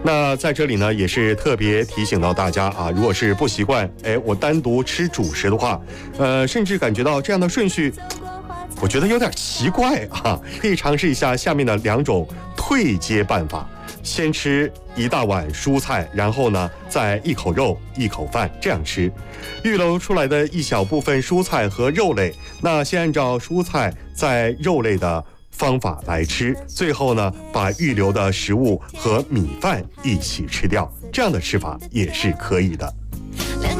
那在这里呢，也是特别提醒到大家啊，如果是不习惯，我单独吃主食的话，甚至感觉到这样的顺序，我觉得有点奇怪啊，可以尝试一下下面的2种退阶办法。先吃1大碗蔬菜，然后呢，再1口肉1口饭，这样吃。预留出来的一小部分蔬菜和肉类，那先按照蔬菜在肉类的方法来吃，最后呢，把预留的食物和米饭一起吃掉，这样的吃法也是可以的。